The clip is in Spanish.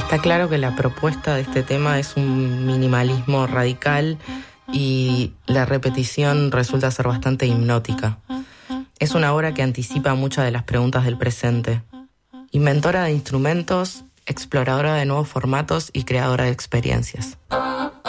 Está claro que la propuesta de este tema es un minimalismo radical y la repetición resulta ser bastante hipnótica. Es una obra que anticipa muchas de las preguntas del presente. Inventora de instrumentos, exploradora de nuevos formatos y creadora de experiencias.